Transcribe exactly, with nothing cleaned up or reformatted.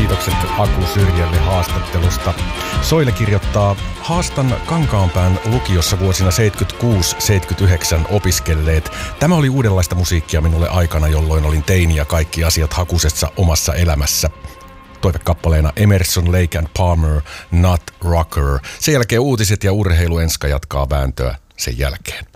Kiitokset Aku Syrjälle haastattelusta. Soile kirjoittaa, haastan Kankaanpään lukiossa vuosina seitsemänkymmentäkuusi seitsemänkymmentäyhdeksän opiskelleet. Tämä oli uudenlaista musiikkia minulle aikana, jolloin olin teini ja kaikki asiat hakusessa omassa elämässä. Toivekappaleena Emerson, Lake and Palmer, Not Rocker. Sen jälkeen uutiset ja urheilu. Enska jatkaa vääntöä sen jälkeen.